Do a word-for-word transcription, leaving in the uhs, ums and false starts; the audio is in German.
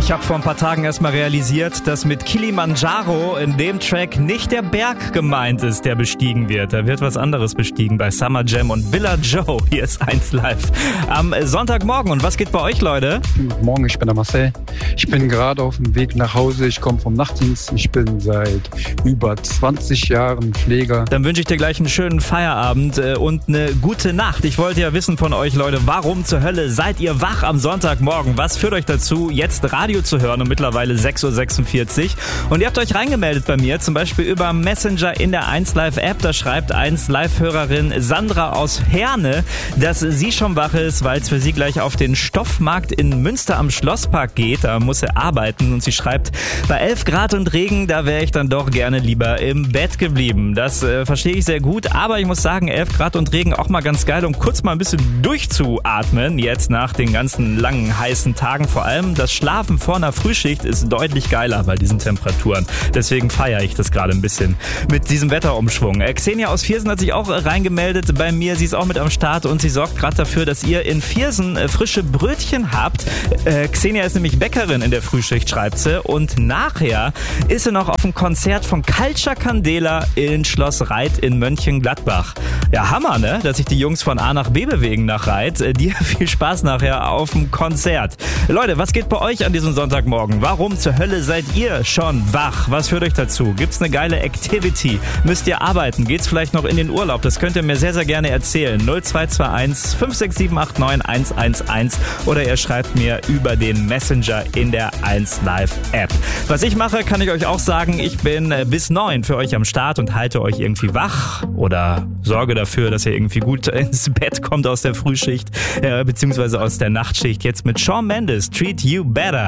Ich habe vor ein paar Tagen erstmal realisiert, dass mit Kilimanjaro in dem Track nicht der Berg gemeint ist, der bestiegen wird. Da wird was anderes bestiegen bei Summer Jam und Billa Joe. Hier ist eins live am Sonntagmorgen. Und was geht bei euch, Leute? Guten Morgen, ich bin der Marcel. Ich bin gerade auf dem Weg nach Hause. Ich komme vom Nachtdienst. Ich bin seit über zwanzig Jahren Pfleger. Dann wünsche ich dir gleich einen schönen Feierabend und eine gute Nacht. Ich wollte ja wissen von euch, Leute, warum zur Hölle seid ihr wach am Sonntagmorgen? Was führt euch dazu, jetzt Radio zu hören um mittlerweile sechs Uhr sechsundvierzig? Und ihr habt euch reingemeldet bei mir, zum Beispiel über Messenger in der eins Live App. Da schreibt eins Live-Hörerin Sandra aus Herne, dass sie schon wach ist, weil es für sie gleich auf den Stoffmarkt in Münster am Schlosspark geht. Da muss sie arbeiten und sie schreibt, bei elf Grad und Regen, da wäre ich dann doch gerne lieber im Bett geblieben. Das äh, verstehe ich sehr gut, aber ich muss sagen, elf Grad und Regen auch mal ganz geil, um kurz mal ein bisschen durchzuatmen, jetzt nach den ganzen langen, heißen Tagen. Vor allem das Schlafen vor einer Frühschicht ist deutlich geiler bei diesen Temperaturen. Deswegen feiere ich das gerade ein bisschen mit diesem Wetterumschwung. Äh, Xenia aus Viersen hat sich auch äh, reingemeldet bei mir. Sie ist auch mit am Start und sie sorgt gerade dafür, dass ihr in Viersen äh, frische Brötchen habt. Äh, Xenia ist nämlich Bäckerin in der Frühschicht, schreibt sie. Und nachher ist sie noch auf dem Konzert von Culture Candela in Schloss Reit in Mönchengladbach. Ja, Hammer, ne? Dass sich die Jungs von A nach B bewegen nach Reit. Äh, dir viel Spaß nachher auf dem Konzert. Leute, was geht bei euch an diesem Sonntagmorgen? Warum zur Hölle seid ihr schon wach? Was führt euch dazu? Gibt's eine geile Activity? Müsst ihr arbeiten? Geht's vielleicht noch in den Urlaub? Das könnt ihr mir sehr, sehr gerne erzählen. null zwei zwei eins fünf sechs sieben acht neun eins eins eins oder ihr schreibt mir über den Messenger in der eins Live App. Was ich mache, kann ich euch auch sagen. Ich bin bis neun für euch am Start und halte euch irgendwie wach oder sorge dafür, dass ihr irgendwie gut ins Bett kommt aus der Frühschicht äh, beziehungsweise aus der Nachtschicht. Jetzt mit Shawn Mendes, Treat You Better.